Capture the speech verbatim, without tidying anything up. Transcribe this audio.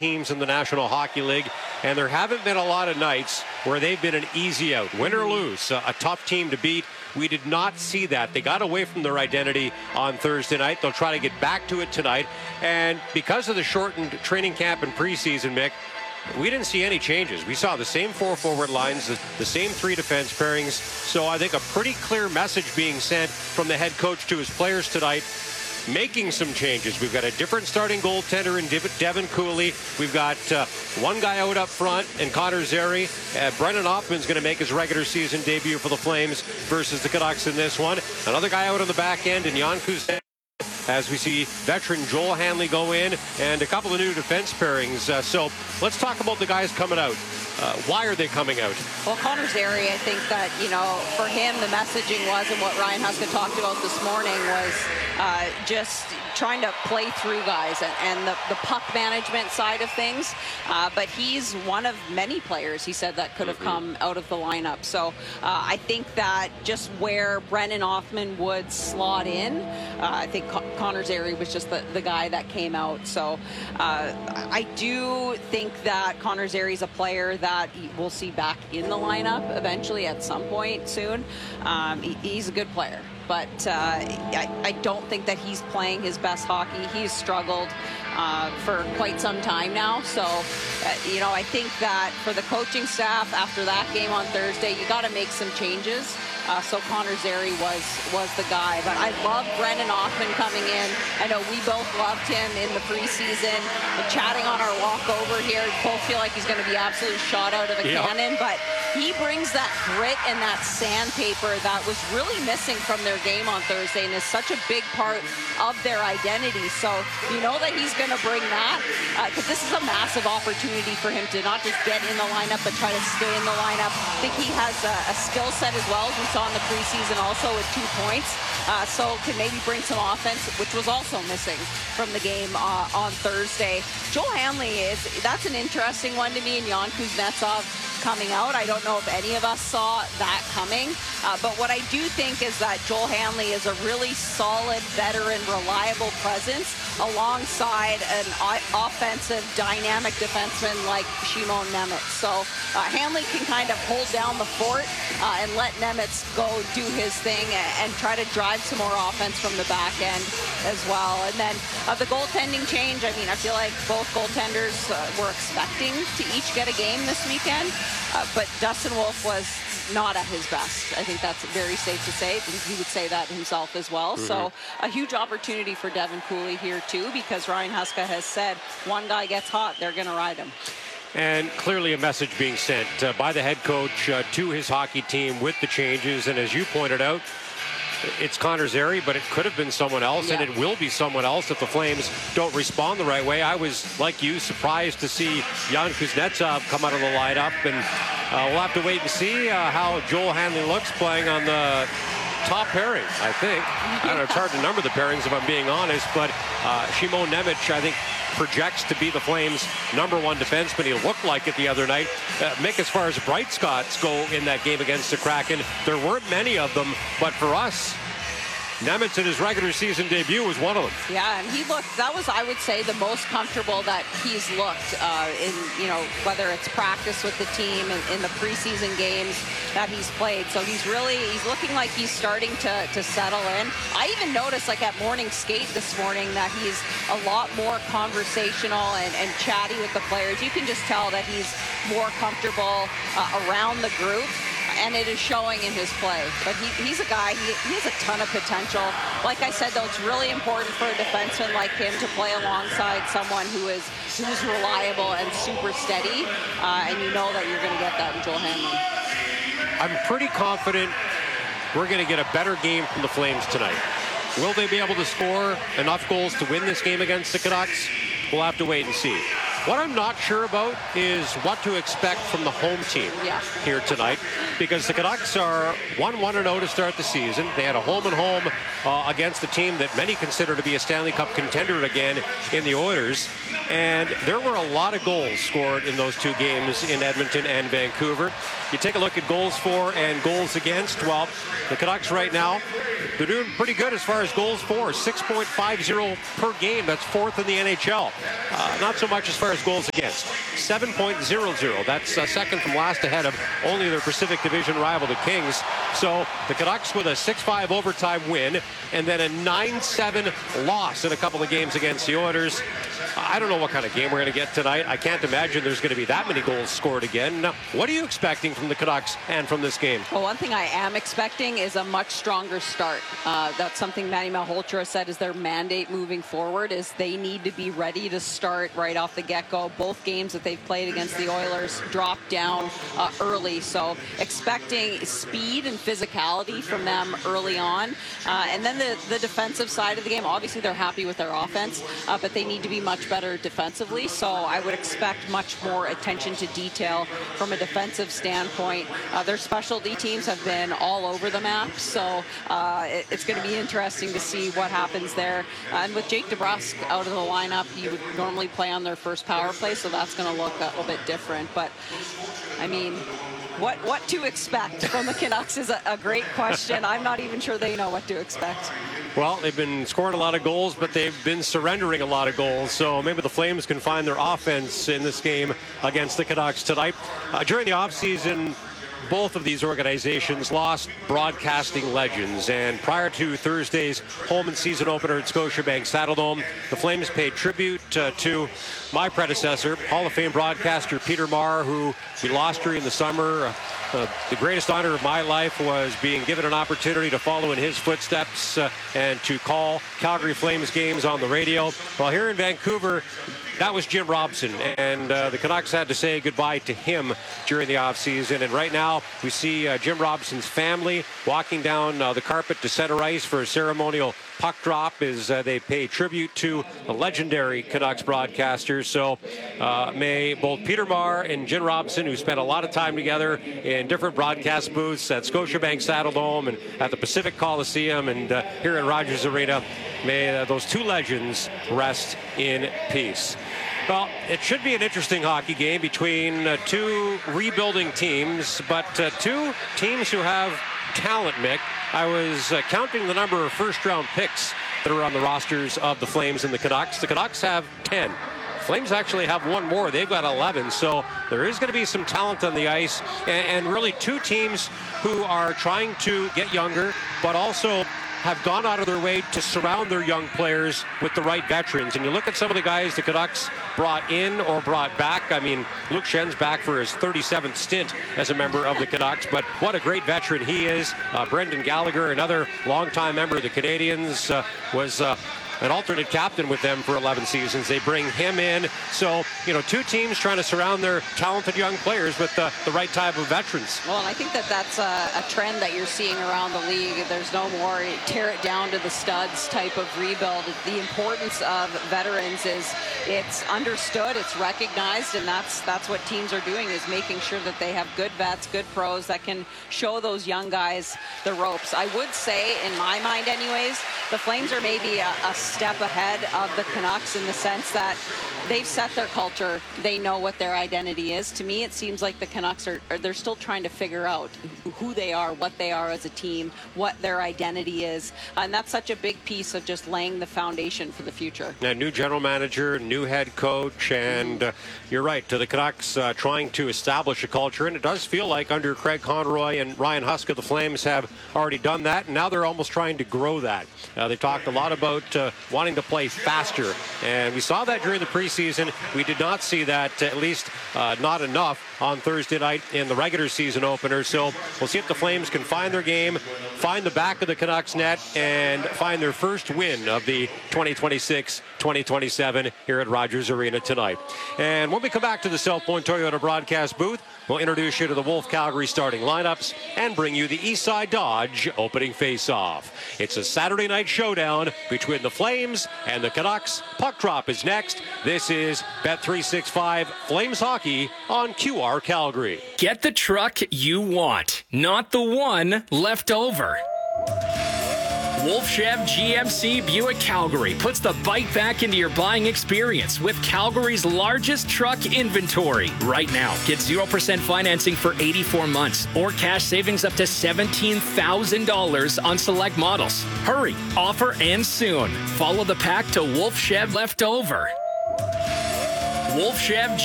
teams in the National Hockey League, and there haven't been a lot of nights where they've been an easy out. Win or lose, a, a tough team to beat. We did not see that. They got away from their identity on Thursday night. They'll try to get back to it tonight. And because of the shortened training camp and preseason, Mick, we didn't see any changes. We saw the same four forward lines, the, the same three defense pairings. So I think a pretty clear message being sent from the head coach to his players tonight, making some changes. We've got a different starting goaltender in Devin Cooley. We've got uh, one guy out up front and Connor Zary. Uh, Brennan Hoffman's going to make his regular season debut for the Flames versus the Canucks in this one. Another guy out on the back end in Jan Kuznetsov, as we see veteran Joel Hanley go in, and a couple of new defense pairings. Uh, so let's talk about the guys coming out. Uh, why are they coming out? Well, Connor Zary, I think that, you know, for him, the messaging was, and what Ryan Huska talked about this morning was uh, just trying to play through guys and, and the, the puck management side of things. Uh, but he's one of many players, he said, that could have come out of the lineup. So uh, I think that just where Brennan Hoffman would slot in, uh, I think Con- Connor Zary was just the, the guy that came out. So uh, I do think that Connor Zary's a player that we'll see back in the lineup eventually at some point soon. Um, he, he's a good player. But uh, I, I don't think that he's playing his best hockey. He's struggled uh, for quite some time now. So, uh, you know, I think that for the coaching staff after that game on Thursday, you got to make some changes. Uh, so Connor Zary was was the guy. But I love Brennan Hoffman coming in. I know we both loved him in the preseason. And chatting on our walk over here, we both feel like he's going to be absolutely shot out of a yep. cannon. But he brings that grit and that sandpaper that was really missing from their game on Thursday and is such a big part of their identity. So you know that he's going to bring that, because uh, this is a massive opportunity for him to not just get in the lineup but try to stay in the lineup. I think he has a, a skill set as well, as we saw in the preseason also with two points. Uh, so can maybe bring some offense, which was also missing from the game uh, on Thursday. Joel Hanley, is that's an interesting one to me, and Jan Kuznetsov coming out. I don't know if any of us saw that coming, uh, but what I do think is that Joel Hanley is a really solid, veteran, reliable presence alongside an offensive, dynamic defenseman like Shimon Nemec. So uh, Hanley can kind of hold down the fort uh, and let Nemec go do his thing and, and try to drive some more offense from the back end as well. And then uh, the goaltending change, I mean, I feel like both goaltenders uh, were expecting to each get a game this weekend. Uh, but Dustin Wolf was not at his best. I think that's very safe to say. He would say that himself as well. Mm-hmm. So a huge opportunity for Devin Cooley here too, because Ryan Huska has said one guy gets hot, they're going to ride him. And clearly a message being sent uh, by the head coach uh, to his hockey team with the changes. And as you pointed out, it's Connor Zary, but it could have been someone else, yeah. and it will be someone else if the Flames don't respond the right way. I was, like you, surprised to see Jan Kuznetsov come out of the lineup, and uh, we'll have to wait and see uh, how Joel Hanley looks playing on the top pairing, I think. I don't know, it's hard to number the pairings if I'm being honest, but uh, Shimon Nemec, I think, projects to be the Flames' number one defenseman. He looked like it the other night. Uh, Mick, as far as bright spots go in that game against the Kraken, there weren't many of them, but for us, Nemec in his regular season debut was one of them. Yeah, and he looked, that was, I would say, the most comfortable that he's looked uh, in, you know, whether it's practice with the team and in the preseason games that he's played. So he's really, he's looking like he's starting to, to settle in. I even noticed, like at morning skate this morning, that he's a lot more conversational and, and chatty with the players. You can just tell that he's more comfortable uh, around the group. And it is showing in his play. But he, he's a guy, he, he has a ton of potential. Like I said, though, it's really important for a defenseman like him to play alongside someone who is who's reliable and super steady. Uh, and you know that you're going to get that in Joel Hanley. I'm pretty confident we're going to get a better game from the Flames tonight. Will they be able to score enough goals to win this game against the Canucks? We'll have to wait and see. What I'm not sure about is what to expect from the home team yeah. here tonight, because the Canucks are one one and oh to start the season. They had a home and home uh, against a team that many consider to be a Stanley Cup contender again in the Oilers. And there were a lot of goals scored in those two games in Edmonton and Vancouver. You take a look at goals for and goals against. Well, the Canucks right now, they're doing pretty good as far as goals for. six point five oh per game. That's fourth in the N H L. Uh, not so much as far far as goals against, seven point oh oh. That's uh, second from last, ahead of only their Pacific Division rival, the Kings. So the Canucks with a six five overtime win and then a nine seven loss in a couple of games against the Oilers. I don't know what kind of game we're going to get tonight. I can't imagine there's going to be that many goals scored again. Now, what are you expecting from the Canucks and from this game? Well, one thing I am expecting is a much stronger start. Uh, that's something Manny Malhotra said is their mandate moving forward, is they need to be ready to start right off the get-go. Both games that they've played against the Oilers dropped down uh, early, so expecting speed and physicality from them early on. Uh, and then the, the defensive side of the game, obviously they're happy with their offense, uh, but they need to be much better defensively, so I would expect much more attention to detail from a defensive standpoint. Uh, their specialty teams have been all over the map, so uh, it, it's going to be interesting to see what happens there. Uh, and with Jake DeBrusk out of the lineup, you would normally play on their first power play, so that's going to look a little bit different. But, I mean, what what to expect from the Canucks is a, a great question. I'm not even sure they know what to expect. Well, they've been scoring a lot of goals, but they've been surrendering a lot of goals. So maybe the Flames can find their offense in this game against the Canucks tonight. Uh, during the offseason, both of these organizations lost broadcasting legends. And prior to Thursday's home and season opener at Scotiabank Saddledome, the Flames paid tribute uh, to my predecessor, Hall of Fame broadcaster Peter Maher, who we lost during the summer. Uh, Uh, the greatest honor of my life was being given an opportunity to follow in his footsteps uh, and to call Calgary Flames games on the radio. Well, here in Vancouver, that was Jim Robson, and uh, the Canucks had to say goodbye to him during the offseason. And right now, we see uh, Jim Robson's family walking down uh, the carpet to center ice for a ceremonial puck drop as uh, they pay tribute to the legendary Canucks broadcasters. So uh, may both Peter Maher and Jim Robson, who spent a lot of time together in different broadcast booths at Scotiabank Saddledome and at the Pacific Coliseum and uh, here at Rogers Arena, may uh, those two legends rest in peace. Well, it should be an interesting hockey game between uh, two rebuilding teams, but uh, two teams who have talent, Mick. I was uh, counting the number of first-round picks that are on the rosters of the Flames and the Canucks. The Canucks have ten. Flames actually have one more. They've got eleven. So there is going to be some talent on the ice, and, and really two teams who are trying to get younger, but also have gone out of their way to surround their young players with the right veterans. And you look at some of the guys the Canucks brought in or brought back. I mean, Luke Schenn's back for his thirty-seventh stint as a member of the Canucks, but what a great veteran he is. Uh, Brendan Gallagher, another longtime member of the Canadiens, uh, was uh, an alternate captain with them for eleven seasons. They bring him in. So, you know, two teams trying to surround their talented young players with the, the right type of veterans. Well, and I think that that's a, a trend that you're seeing around the league. There's no more tear it down to the studs type of rebuild. The importance of veterans is it's understood, it's recognized, and that's that's what teams are doing, is making sure that they have good vets, good pros that can show those young guys the ropes. I would say, in my mind anyways, the Flames are maybe a, a step ahead of the Canucks in the sense that they've set their culture. They know what their identity is. To me, it seems like the Canucks are, are they're still trying to figure out who they are, what they are as a team, what their identity is. And that's such a big piece of just laying the foundation for the future. A new general manager, new head coach, and uh, you're right, to the Canucks uh, trying to establish a culture. And it does feel like under Craig Conroy and Ryan Huska, the Flames have already done that. And now they're almost trying to grow that. Uh, they talked a lot about uh, wanting to play faster. And we saw that during the preseason. We did not see that, at least uh, not enough, on Thursday night in the regular season opener. So we'll see if the Flames can find their game, find the back of the Canucks net, and find their first win of the twenty twenty-six twenty twenty-seven here at Rogers Arena tonight. And when we come back to the South Point Toyota broadcast booth, we'll introduce you to the Wolf Calgary starting lineups and bring you the Eastside Dodge opening face-off. It's a Saturday night showdown between the Flames and the Canucks. Puck drop is next. This is Bet three sixty-five Flames Hockey on Q R Calgary. Get the truck you want, not the one left over. Wolf Chev G M C Buick Calgary puts the bike back into your buying experience with Calgary's largest truck inventory. Right now, get zero percent financing for eighty-four months or cash savings up to seventeen thousand dollars on select models. Hurry, offer ends soon. Follow the pack to Wolf Chev Leftover. Wolf Chef